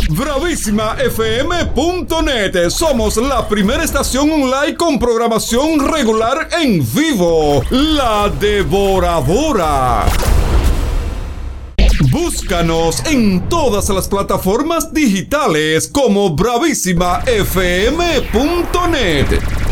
BravísimaFM.net. Somos la primera estación online con programación regular en vivo. La Devoradora. Búscanos en todas las plataformas digitales como BravísimaFM.net.